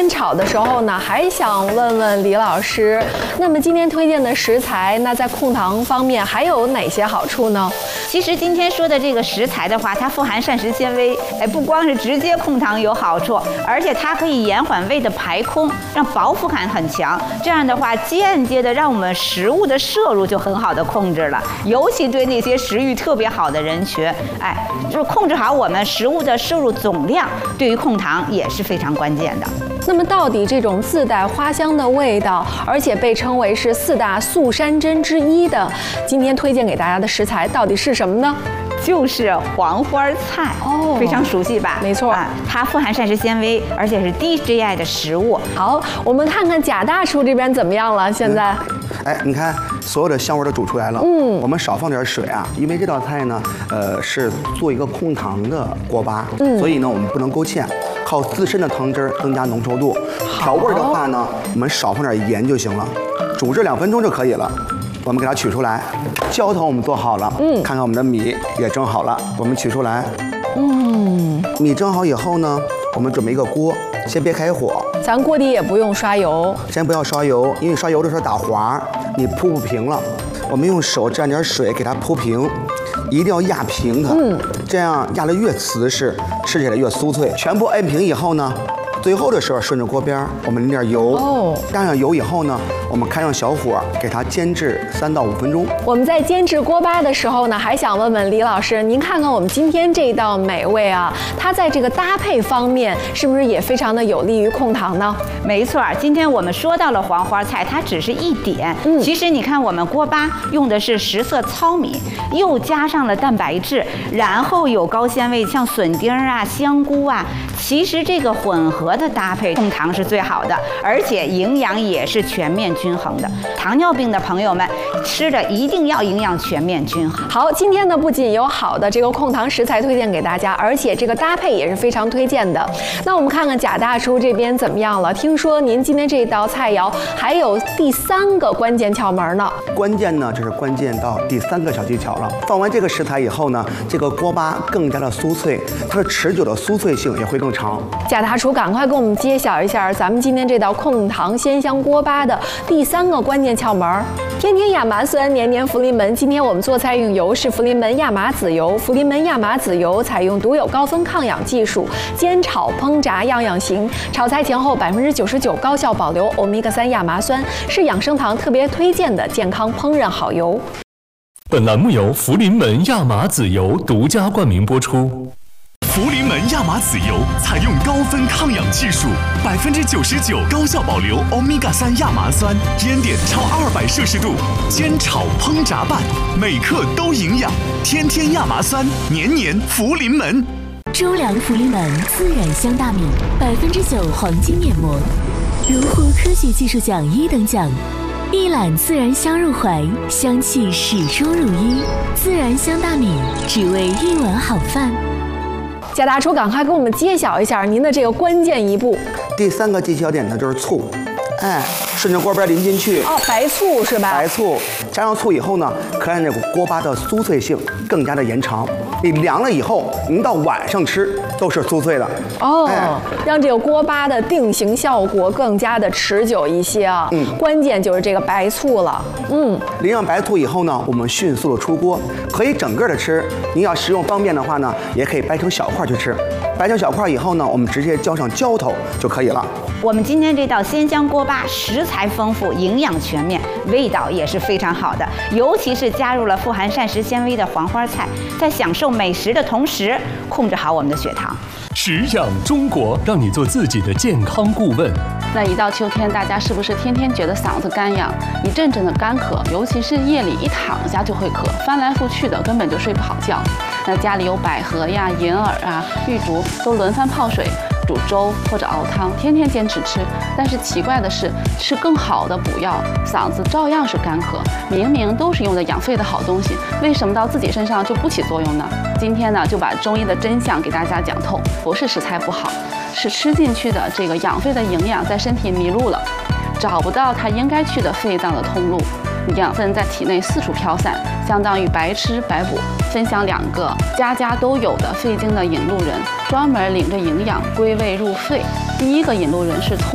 煎炒的时候呢，还想问问李老师，那么今天推荐的食材，那在控糖方面还有哪些好处呢？ 其实今天说的这个食材的话，它富含膳食纤维，不光是直接控糖有好处，而且它可以延缓胃的排空，让饱腹感很强。这样的话，间接的让我们食物的摄入就很好的控制了，尤其对那些食欲特别好的人群，就是控制好我们食物的摄入总量，对于控糖也是非常关键的。 那么到底这种自带花香的味道，而且被称为是4大素山珍之一的，今天推荐给大家的食材到底是什么呢？ 就是黄花菜哦，非常熟悉吧？ 没错， 它富含膳食纤维，而且是低 GI 的食物。 好，我们看看贾大厨这边怎么样了？现在， 你看所有的香味都煮出来了。我们少放点水啊，因为这道菜呢，是做一个控糖的锅巴，所以呢，我们不能勾芡，靠自身的汤汁增加浓稠度。调味的话呢，我们少放点盐就行了，煮制2分钟就可以了。我们给它取出来，浇头我们做好了，看看我们的米也蒸好了，我们取出来，米蒸好以后呢，我们准备一个锅，先别开火， 咱锅底也不用刷油， 先不要刷油，因为刷油的时候打滑，你铺不平了。我们用手蘸点水给它铺平，一定要压平它，这样压得越瓷实，吃起来越酥脆。全部摁平以后呢，最后的时候顺着锅边，我们淋点油，加上油以后呢，我们开上小火，给它煎至3到5分钟。 我们在煎制锅巴的时候呢，还想问问李老师，您看看我们今天这道美味啊，它在这个搭配方面是不是也非常的有利于控糖呢？ 没错，今天我们说到了黄花菜，它只是一点。其实你看，我们锅巴用的是10色糙米，又加上了蛋白质，然后有高纤维，像笋丁啊、香菇啊。其实这个混合的搭配控糖是最好的，而且营养也是全面均衡的。糖尿病的朋友们吃的一定要营养全面均衡。 好，今天呢不仅有好的这个控糖食材推荐给大家，而且这个搭配也是非常推荐的。那我们看看贾大厨这边怎么样了？听说您今天这道菜肴还有第3个关键窍门呢。 关键呢，这是关键到第3个小技巧了。放完这个食材以后呢，这个锅巴更加的酥脆，它的持久的酥脆性也会更长。 贾大厨，赶快给我们揭晓一下咱们今天这道控糖鲜香锅巴的第3个关键窍门。天天亚麻酸，年年福临门。今天我们做菜用油是福临门亚麻籽油，福临门亚麻籽油采用独有高分抗氧技术，煎炒烹炸样样行。炒菜前后99%高效保留欧米伽3亚麻酸，是养生堂特别推荐的健康烹饪好油。 本栏目由福临门亚麻籽油独家冠名播出。福临门亚麻籽油采用高分抗氧技术，99%高效保留欧米伽3亚麻酸，烟点超200摄氏度，煎炒烹炸拌，每克都营养。天天亚麻酸，年年福临门。 周良福临门自然香大米，9%黄金面膜，荣获科学技术奖1等奖。一揽自然香入怀，香气始终如一。自然香大米，只为一碗好饭。 贾大厨，赶快给我们揭晓一下您的这个关键一步。 第3个技巧点呢，就是醋。顺着锅边淋进去。 白醋是吧？ 白醋加上醋以后呢，可以让这个锅巴的酥脆性更加的延长。你凉了以后，您到晚上吃都是酥脆的。 让这个锅巴的定型效果更加的持久一些啊。关键就是这个白醋了。 淋上白醋以后呢，我们迅速的出锅，可以整个的吃。您要食用方便的话呢，也可以掰成小块去吃。掰成小块以后呢，我们直接浇上浇头就可以了。 我们今天这道鲜香锅巴食材丰富，营养全面，味道也是非常好的。尤其是加入了富含膳食纤维的黄花菜，在享受美食的同时，控制好我们的血糖。 食养中国，让你做自己的健康顾问。 那一到秋天，大家是不是天天觉得嗓子干痒，一阵阵的干咳，尤其是夜里一躺下就会咳，翻来覆去的根本就睡不好觉。那家里有百合呀、银耳啊、玉竹，都轮番泡水煮粥或者熬汤，天天坚持吃。但是奇怪的是，吃更好的补药，嗓子照样是干咳。明明都是用的养肺的好东西，为什么到自己身上就不起作用呢？今天呢，就把中医的真相给大家讲透，不是食材不好，是吃进去的这个养肺的营养在身体迷路了，找不到它应该去的肺脏的通路，养分在体内四处飘散，相当于白吃白补。分享2个家家都有的肺经的引路人，专门领着营养归位入肺。第一个引路人是葱。